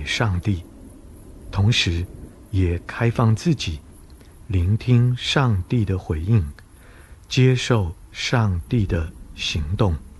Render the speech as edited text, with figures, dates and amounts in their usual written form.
上帝，同时也开放自己，聆听上帝的回应，接受上帝的行动。